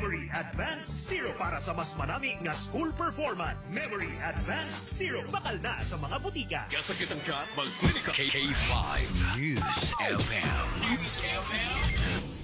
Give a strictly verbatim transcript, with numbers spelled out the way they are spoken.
Memory Advanced Zero para sa mas manami nga school performance. Memory Advanced Zero, bakal na sa mga butika. Kasakit ang chat, mag-clinica. K five News F M. News F M.